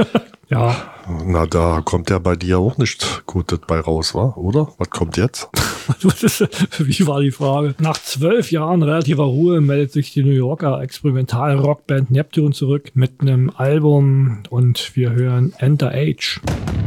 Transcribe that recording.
Ja. Na, da kommt ja bei dir auch nicht Gutes bei raus, wa? Oder? Was kommt jetzt? Wie war die Frage? Nach 12 Jahren relativer Ruhe meldet sich die New Yorker Experimental-Rockband Neptune zurück mit einem Album und wir hören Enter Age.